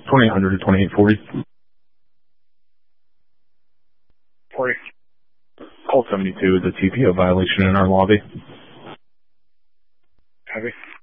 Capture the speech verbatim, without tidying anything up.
twenty-eight hundred to twenty-eight forty. forty. Call seventy-two is a T P O violation in our lobby. Copy.